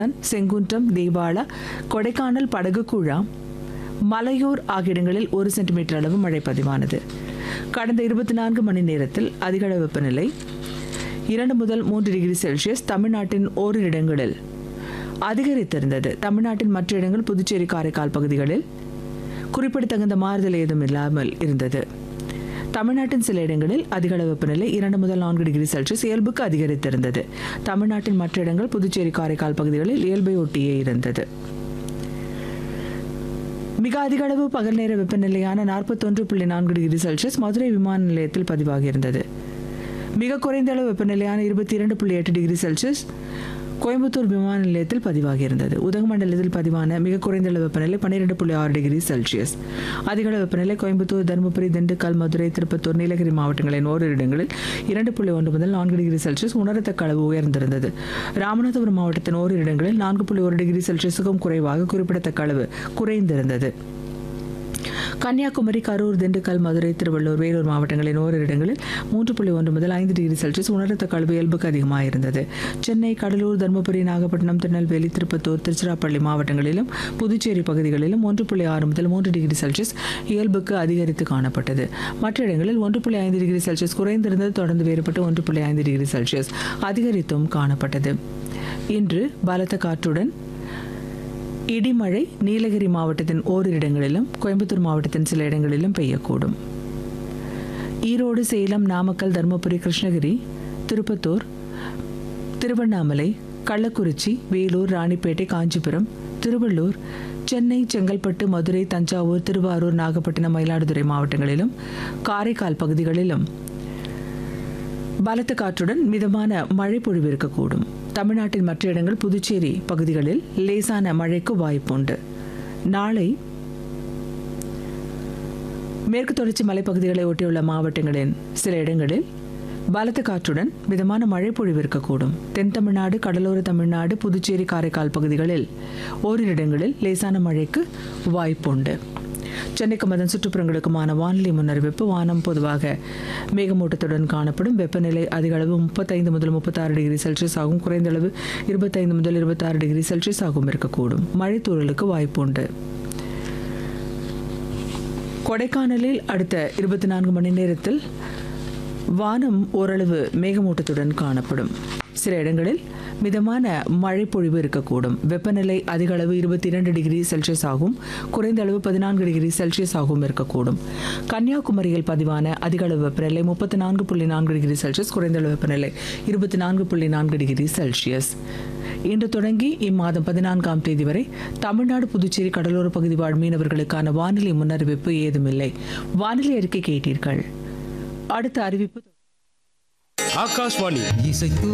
செங்குன்றம், தேவாலா, கொடைக்கானல், படகு குழா, மலையூர் ஆகிய இடங்களில் 1 சென்டிமீட்டர் அளவு மழை பதிவானது. கடந்த 24 மணி நேரத்தில் அதிகளவு வெப்பநிலை 2 முதல் 3 டிகிரி செல்சியஸ் தமிழ்நாட்டின் ஓரிரு இடங்களில் அதிகரித்திருந்தது. தமிழ்நாட்டின் மற்ற இடங்கள் புதுச்சேரி, காரைக்கால் பகுதிகளில் குறிப்பிடத்தகுந்த மாறுதல் ஏதும் இல்லாமல் இருந்தது. தமிழ்நாட்டின் சில இடங்களில் அதிகளவு வெப்பநிலை 2 முதல் 4 டிகிரி செல்சியஸ் இயல்புக்கு அதிகரித்திருந்தது. தமிழ்நாட்டின் மற்ற இடங்கள் புதுச்சேரி, காரைக்கால் பகுதிகளில் இயல்பை ஒட்டியே இருந்தது. மிக அதிக அளவு பகல் நேர வெப்பநிலையான 41.4 டிகிரி செல்சியஸ் மதுரை விமான நிலையத்தில் பதிவாகியிருந்தது. மிக குறைந்த அளவு வெப்பநிலையான 22.8 டிகிரி செல்சியஸ் கோயம்புத்தூர் விமான நிலையத்தில் பதிவாகியிருந்தது. உதகமண்டலத்தில் பதிவான மிக குறைந்த அளவு வெப்பநிலை 12.6 டிகிரி செல்சியஸ். அதிக அளவு வெப்பநிலை கோயம்புத்தூர், தருமபுரி, திண்டுக்கல், மதுரை, திருப்பத்தூர், நீலகிரி மாவட்டங்களின் ஓரிரு இடங்களில் 2.1 முதல் 4 டிகிரி செல்சியஸ் உணரத்தக்க அளவு உயர்ந்திருந்தது. ராமநாதபுரம் மாவட்டத்தின் ஓரிரு இடங்களில் 4.1 டிகிரி செல்சியஸுக்கும் குறைவாக குறிப்பிடத்தக்க அளவு குறைந்திருந்தது. கன்னியாகுமரி, கரூர், திண்டுக்கல், மதுரை, திருவள்ளூர், வேலூர் மாவட்டங்களின் ஓரிரு இடங்களில் 3.1 முதல் 5 டிகிரி செல்சியஸ் உணரத்தக்க அளவு இயல்புக்கு அதிகமாக இருந்தது. சென்னை, கடலூர், தருமபுரி, நாகப்பட்டினம், திருநெல்வேலி, திருப்பத்தூர், திருச்சிராப்பள்ளி மாவட்டங்களிலும் புதுச்சேரி பகுதிகளிலும் 1.6 முதல் 3 டிகிரி செல்சியஸ் இயல்புக்கு அதிகரித்து காணப்பட்டது. மற்ற இடங்களில் 1.5 டிகிரி செல்சியஸ் குறைந்திருந்தது. தொடர்ந்து வேறுபட்டு 1.5 டிகிரி செல்சியஸ் அதிகரித்தும் காணப்பட்டது. இன்று பலத்த காற்றுடன் இடிமழை நீலகிரி மாவட்டத்தின் ஓரிரு இடங்களிலும் கோயம்புத்தூர் மாவட்டத்தின் சில இடங்களிலும் பெய்யக்கூடும். ஈரோடு, சேலம், நாமக்கல், தருமபுரி, கிருஷ்ணகிரி, திருப்பத்தூர், திருவண்ணாமலை, கள்ளக்குறிச்சி, வேலூர், ராணிப்பேட்டை, காஞ்சிபுரம், திருவள்ளூர், சென்னை, செங்கல்பட்டு, மதுரை, தஞ்சாவூர், திருவாரூர், நாகப்பட்டினம், மயிலாடுதுறை மாவட்டங்களிலும் காரைக்கால் பகுதிகளிலும் பலத்த காற்றுடன் மிதமான மழை பொழிவு இருக்கக்கூடும். தமிழ்நாட்டின் மற்ற இடங்கள் புதுச்சேரி பகுதிகளில் லேசான மழைக்கு வாய்ப்புண்டு. நாளை மேற்கு தொடர்ச்சி மலைப்பகுதிகளை ஒட்டியுள்ள மாவட்டங்களின் சில இடங்களில் பலத்த காற்றுடன் மிதமான மழை பொழிவு இருக்கக்கூடும். தென் தமிழ்நாடு, கடலோர தமிழ்நாடு, புதுச்சேரி, காரைக்கால் பகுதிகளில் ஓரிரு இடங்களில் லேசான மழைக்கு வாய்ப்புண்டு. சென்னைக்கும் அதன் சுற்றுப்புறங்களுக்குமான வானிலை முன்னறிவிப்பு. வானம் பொதுவாக மேகமூட்டத்துடன் காணப்படும். வெப்பநிலை அதிக அளவு 35 முதல் 36 டிகிரி செல்சியஸ் ஆகும். குறைந்த அளவு 25 முதல் 26 டிகிரி செல்சியஸ் ஆகும் இருக்கக்கூடும். மழை தூறலுக்கு வாய்ப்புண்டு. கொடைக்கானலில் அடுத்த 24 மணி நேரத்தில் வானம் ஓரளவு மேகமூட்டத்துடன் காணப்படும். சில இடங்களில் மிதமான மழை பொழிவு இருக்கக்கூடும். வெப்பநிலை அதிக அளவு 22 டிகிரி செல்சியஸ் ஆகும். குறைந்த அளவு 14 டிகிரி செல்சியஸ் ஆகும் இருக்கக்கூடும். கன்னியாகுமரியில் பதிவான அதிக அளவு வெப்பநிலை 34.4 டிகிரி செல்சியஸ், குறைந்த அளவு வெப்பநிலை 24.4 டிகிரி செல்சியஸ். இன்று தொடங்கி இம்மாதம் 14ஆம் தேதி வரை தமிழ்நாடு, புதுச்சேரி கடலோர பகுதி வாழ் மீனவர்களுக்கான வானிலை முன்னறிவிப்பு ஏதுமில்லை. வானிலை அறிக்கை கேட்டீர்கள். அடுத்த அறிவிப்பு ஆகாஷ்வாணி.